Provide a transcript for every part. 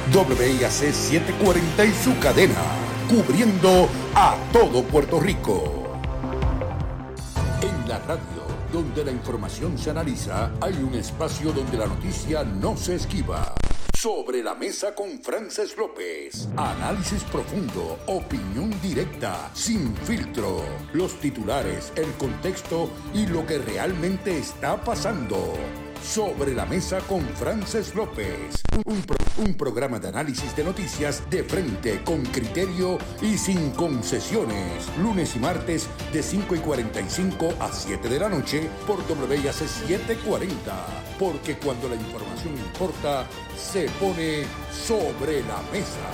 WIAC 740 y su cadena, cubriendo a todo Puerto Rico. En la radio, donde la información se analiza, hay un espacio donde la noticia no se esquiva. Sobre la mesa con Frances López. Análisis profundo, opinión directa, sin filtro. Los titulares, el contexto y lo que realmente está pasando. Sobre la mesa con Frances López. Un programa de análisis de noticias de frente, con criterio y sin concesiones. Lunes y martes de 5:45 a 7 de la noche por WIAC 740. Porque cuando la información importa, se pone sobre la mesa.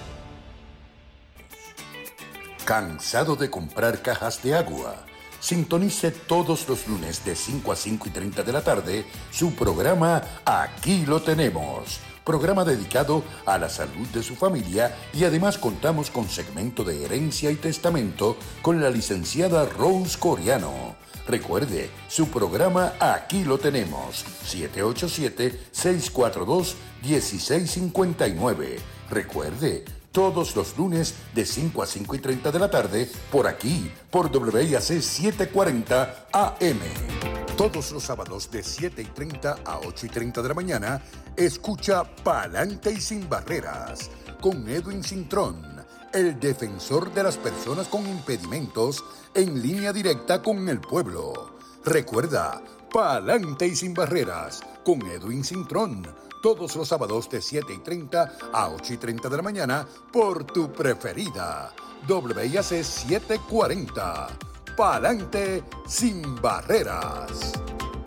¿Cansado de comprar cajas de agua? Sintonice todos los lunes de 5 a 5:30 de la tarde su programa Aquí lo tenemos. Programa dedicado a la salud de su familia y además contamos con segmento de herencia y testamento con la licenciada Rose Coriano. Recuerde, su programa Aquí lo tenemos, 787-642-1659. Recuerde, todos los lunes de 5 a 5:30 de la tarde, por aquí, por WIAC 740 AM. Todos los sábados de 7:30 a 8:30 de la mañana, escucha Pa'lante y Sin Barreras, con Edwin Cintrón, el defensor de las personas con impedimentos, en línea directa con el pueblo. Recuerda, Pa'lante y Sin Barreras, con Edwin Cintrón, todos los sábados de 7:30 a 8:30 de la mañana, por tu preferida, WIAC 740. Pa'lante Sin Barreras.